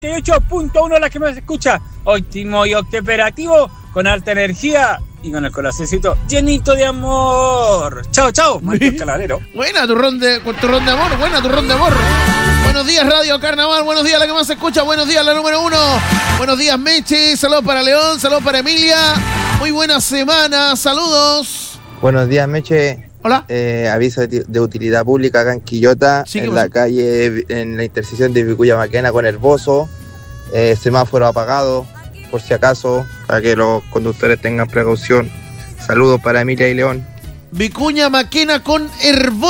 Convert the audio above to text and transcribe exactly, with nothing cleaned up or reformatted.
ocho punto uno, la que más se escucha. Óptimo y operativo, con alta energía y con el corazoncito llenito de amor. Chao, chao, Martín Calavero. Buena tu ron de, tu ron de amor, buena tu ron de amor. Buenos días, Radio Carnaval. Buenos días, la que más se escucha. Buenos días, la número uno. Buenos días, Meche. Saludos para León, saludos para Emilia. Muy buena semana, saludos. Buenos días, Meche. Hola. Eh, aviso de, de utilidad pública acá en Quillota, Sí, en la calle, en la intersección de Vicuña Maquena con Herboso. Eh, semáforo apagado, por si acaso, para que los conductores tengan precaución. Saludos para Emilia y León. Vicuña Maquena con Herboso.